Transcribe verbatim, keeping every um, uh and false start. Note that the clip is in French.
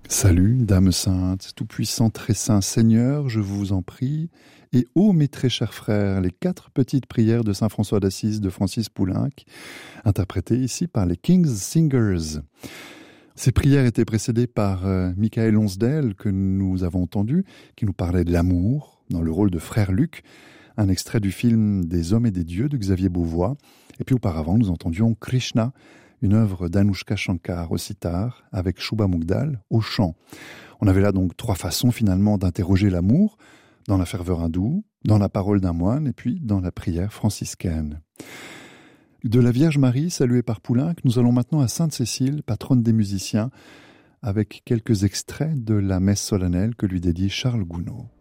Salut, Dame Sainte, Tout-Puissant, Très Saint Seigneur, je vous en prie, et ô mes très chers frères, les quatre petites prières de Saint François d'Assise de Francis Poulenc, interprétées ici par les King's Singers. Ces prières étaient précédées par euh, Michael Lonsdale, que nous avons entendu, qui nous parlait de l'amour, dans le rôle de frère Luc, un extrait du film Des hommes et des dieux de Xavier Beauvois, et puis auparavant nous entendions Krishna, une œuvre d'Anushka Shankar au sitar, avec Shubha Mugdal au chant. On avait là donc trois façons finalement d'interroger l'amour, dans la ferveur hindoue, dans la parole d'un moine et puis dans la prière franciscaine. De la Vierge Marie, saluée par Poulenc, nous allons maintenant à Sainte-Cécile, patronne des musiciens, avec quelques extraits de la messe solennelle que lui dédie Charles Gounod.